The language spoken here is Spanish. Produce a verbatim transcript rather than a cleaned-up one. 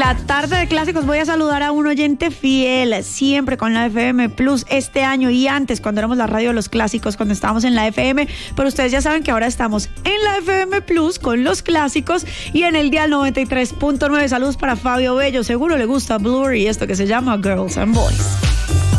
la tarde de clásicos voy a saludar a un oyente fiel, siempre con la F M Plus, este año y antes, cuando éramos la radio de los clásicos, cuando estábamos en la F M, pero ustedes ya saben que ahora estamos en la F M Plus con los clásicos y en el dial noventa y tres punto nueve. Saludos para Fabio Bello, seguro le gusta Blur y esto que se llama Girls and Boys.